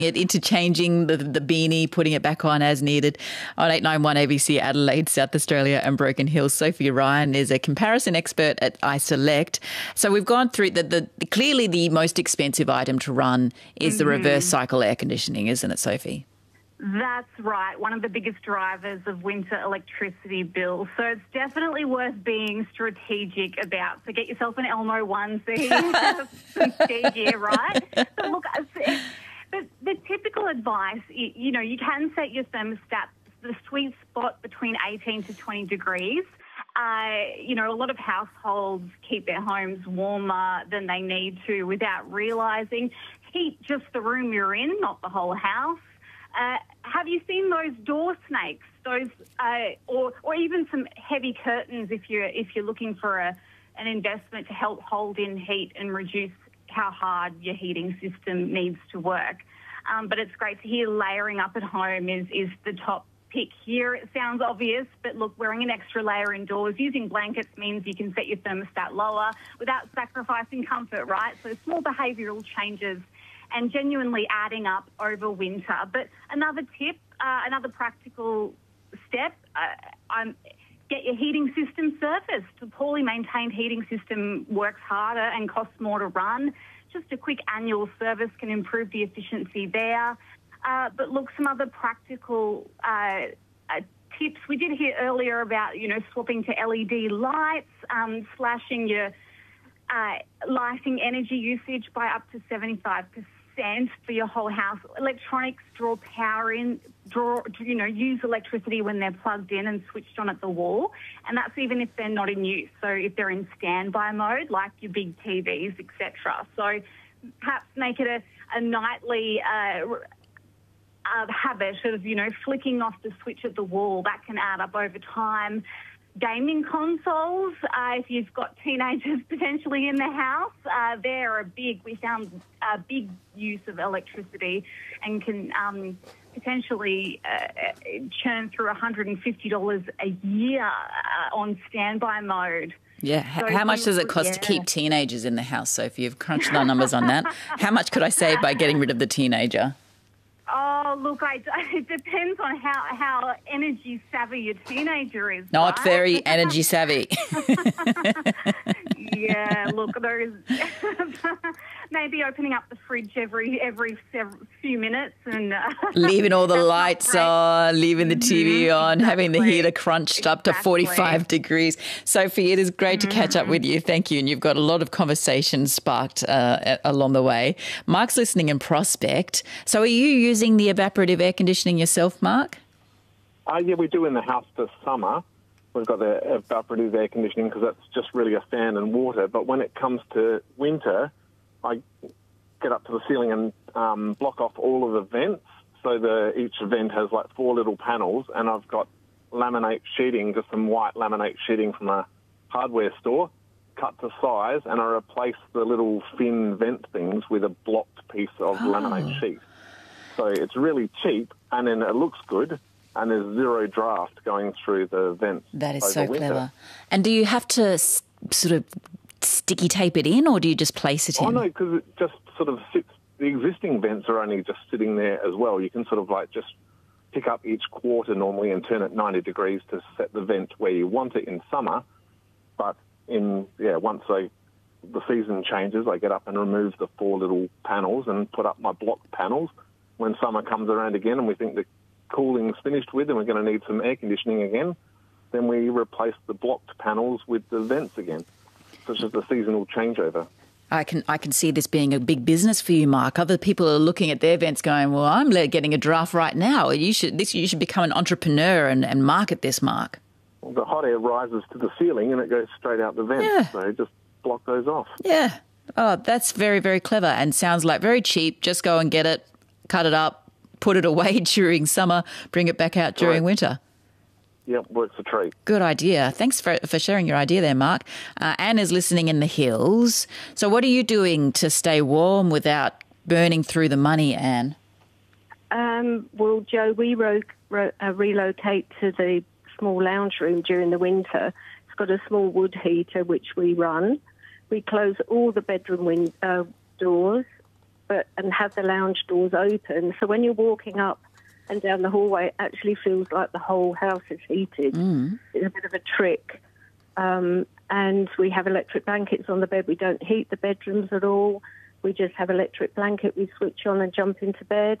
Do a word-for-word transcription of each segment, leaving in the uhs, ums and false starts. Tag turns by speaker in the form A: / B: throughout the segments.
A: it, interchanging the, the beanie, putting it back on as needed. On eight nine one A B C Adelaide, South Australia and Broken Hill, Sophie Ryan is a comparison expert at iSelect. So we've gone through the, the clearly the most expensive item to run is mm-hmm. the reverse cycle air conditioning, isn't it, Sophie?
B: That's right, one of the biggest drivers of winter electricity bills. So it's definitely worth being strategic about. So get yourself an Elmo onesie, some ski gear, right? So look, but the typical advice, you know, you can set your thermostat the sweet spot between eighteen to twenty degrees. Uh, you know, a lot of households keep their homes warmer than they need to without realising. Heat just the room you're in, not the whole house. Uh, have you seen those door snakes? Those, uh, or or even some heavy curtains if you're if you're looking for a an investment to help hold in heat and reduce how hard your heating system needs to work. Um, but it's great to hear layering up at home is is the top pick here. It sounds obvious, but look, wearing an extra layer indoors, using blankets means you can set your thermostat lower without sacrificing comfort, right? So small behavioural changes and genuinely adding up over winter. But another tip, uh, another practical step, uh, I'm, get your heating system serviced. A poorly maintained heating system works harder and costs more to run. Just a quick annual service can improve the efficiency there. Uh, but look, some other practical uh, uh, tips. We did hear earlier about, you know, swapping to L E D lights, um, slashing your uh, lighting energy usage by up to seventy-five percent. For your whole house. Electronics draw power in, draw, you know, use electricity when they're plugged in and switched on at the wall. And that's even if they're not in use. So if they're in standby mode, like your big T Vs, et cetera. So perhaps make it a, a nightly uh, uh, habit of, you know, flicking off the switch at the wall. That can add up over time. Gaming consoles, uh, if you've got teenagers potentially in the house, uh, they're a big, we found a big use of electricity and can um, potentially uh, churn through one hundred fifty dollars a year uh, on standby mode.
A: Yeah. So how much does it cost yeah. to keep teenagers in the house, Sophie? You've crunched our numbers on that. How much could I save by getting rid of the teenager?
B: Oh, look, I, it depends on how, how energy savvy your teenager is.
A: Not
B: right?
A: very energy savvy.
B: Yeah, look, there is maybe opening up the fridge every every several, few minutes and uh,
A: leaving all the lights on, leaving the T V mm-hmm, on, exactly. having the heater crunched exactly. up to forty-five degrees. Sophie, it is great mm-hmm. to catch up with you. Thank you. And you've got a lot of conversations sparked uh, along the way. Mark's listening in Prospect. So are you using the evaporative air conditioning yourself, Mark?
C: Uh, yeah, we do in the house for summer. We've got the evaporative air conditioning because that's just really a fan and water. But when it comes to winter, I get up to the ceiling and um, block off all of the vents. So the each vent has like four little panels, and I've got laminate sheeting, just some white laminate sheeting from a hardware store, cut to size, and I replace the little fin vent things with a blocked piece of oh. laminate sheet. So it's really cheap, and then it looks good. And there's zero draft going through the vents.
A: That is
C: over
A: so
C: winter.
A: clever. And do you have to s- sort of sticky tape it in, or do you just place it in?
C: Oh, no, because it just sort of sits. The existing vents are only just sitting there as well. You can sort of like just pick up each quarter normally and turn it ninety degrees to set the vent where you want it in summer. But in, yeah, once I, the season changes, I get up and remove the four little panels and put up my block panels. When summer comes around again and we think the cooling's finished with and we're going to need some air conditioning again, then we replace the blocked panels with the vents again. So it's just a seasonal changeover.
A: I can I can see this being a big business for you, Mark. Other people are looking at their vents going, well, I'm getting a draft right now. You should this you should become an entrepreneur and, and market this, Mark.
C: Well, the hot air rises to the ceiling and it goes straight out the vents. Yeah. So just block those off.
A: Yeah. Oh, that's very, very clever and sounds like very cheap. Just go and get it, cut it up, put it away during summer, bring it back out during right. winter.
C: Yep, works a treat.
A: Good idea. Thanks for for sharing your idea there, Mark. Uh, Anne is listening in the hills. So what are you doing to stay warm without burning through the money, Anne?
D: Um, well, Joe, we ro- ro- uh, relocate to the small lounge room during the winter. It's got a small wood heater which we run. We close all the bedroom win- uh, doors. but and have the lounge doors open. So when you're walking up and down the hallway, it actually feels like the whole house is heated.
A: Mm.
D: It's a bit of a trick. Um, and we have electric blankets on the bed. We don't heat the bedrooms at all. We just have electric blanket. We switch on and jump into bed.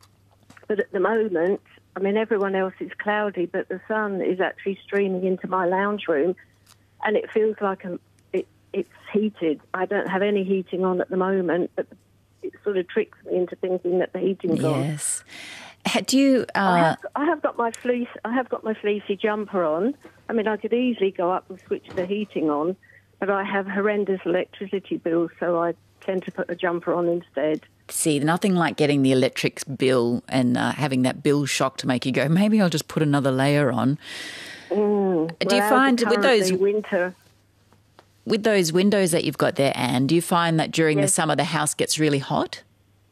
D: But at the moment, I mean, everyone else is cloudy, but the sun is actually streaming into my lounge room, and it feels like a, it, it's heated. I don't have any heating on at the moment, but it sort of tricks me into thinking that the heating's on.
A: Yes. Do you? Uh...
D: I, have, I have got my fleece. I have got my fleecy jumper on. I mean, I could easily go up and switch the heating on, but I have horrendous electricity bills, so I tend to put a jumper on instead.
A: See, nothing like getting the electric bill and uh, having that bill shock to make you go, maybe I'll just put another layer on.
D: Mm,
A: do you
D: well,
A: find with those
D: winter,
A: with those windows that you've got there, Anne, do you find that during
D: yes.
A: the summer the house gets really hot?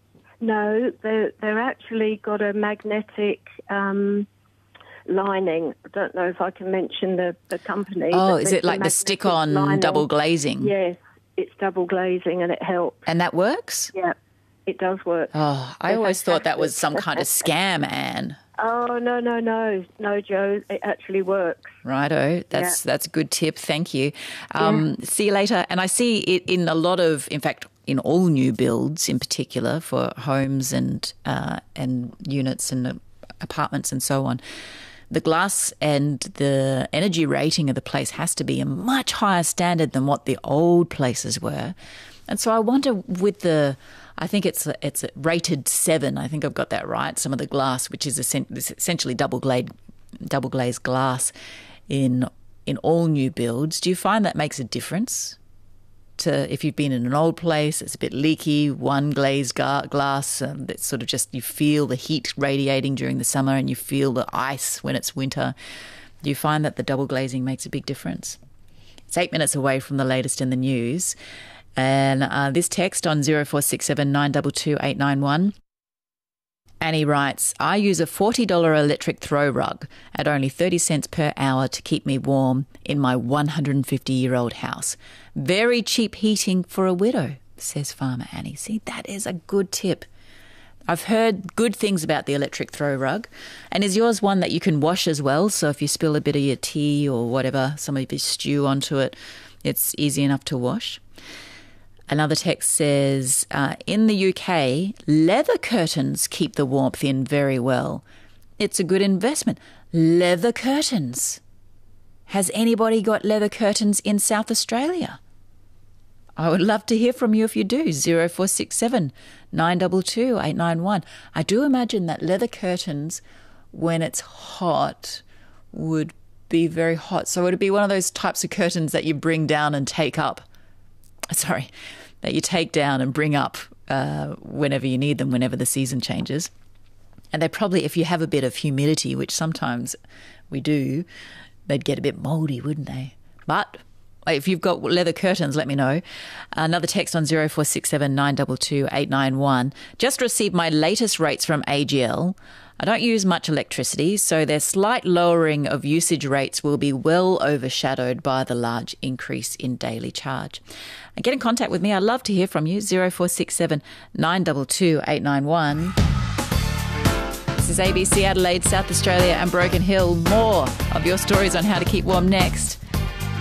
D: No, they're, they're actually got a magnetic um, lining. I don't know if I can mention the, the company.
A: Oh, is it like the stick-on lining. Double glazing?
D: Yes, it's double glazing and it helps.
A: And that works?
D: Yeah, it does work.
A: Oh, I
D: They're
A: always
D: fantastic.
A: thought that was some kind of scam, Anne.
D: Oh, no, no, no. No, Joe, it actually works.
A: Righto. That's
D: yeah.
A: that's a good tip. Thank you. Um, yeah. See you later. And I see it in a lot of, in fact, in all new builds in particular for homes and uh, and units and apartments and so on, the glass and the energy rating of the place has to be a much higher standard than what the old places were. And so I wonder with the, I think it's a, it's a rated seven. I think I've got that right. Some of the glass, which is essentially double glazed, double glazed glass in in all new builds. Do you find that makes a difference to if you've been in an old place, it's a bit leaky, one glazed ga- glass, um, that's sort of just you feel the heat radiating during the summer and you feel the ice when it's winter. Do you find that the double glazing makes a big difference? It's eight minutes away from the latest in the news. And uh, this text on zero four six seven nine two two eight nine one. Annie writes, I use a forty dollars electric throw rug at only thirty cents per hour to keep me warm in my one hundred fifty-year-old house. Very cheap heating for a widow, says Farmer Annie. See, that is a good tip. I've heard good things about the electric throw rug. And is yours one that you can wash as well? So if you spill a bit of your tea or whatever, some of your stew onto it, it's easy enough to wash. Another text says, uh, in the U K, leather curtains keep the warmth in very well. It's a good investment. Leather curtains. Has anybody got leather curtains in South Australia? I would love to hear from you if you do. zero four six seven nine two two eight nine one. I do imagine that leather curtains, when it's hot, would be very hot. So would it be one of those types of curtains that you bring down and take up? Sorry, that you take down and bring up uh, whenever you need them, whenever the season changes. And they probably, if you have a bit of humidity, which sometimes we do, they'd get a bit mouldy, wouldn't they? But if you've got leather curtains, let me know. Another text on zero four six seven nine two two eight nine one. Just received my latest rates from A G L. I don't use much electricity, so their slight lowering of usage rates will be well overshadowed by the large increase in daily charge. And get in contact with me. I'd love to hear from you. zero four six seven nine two two eight nine one. This is A B C Adelaide, South Australia and Broken Hill. More of your stories on how to keep warm next.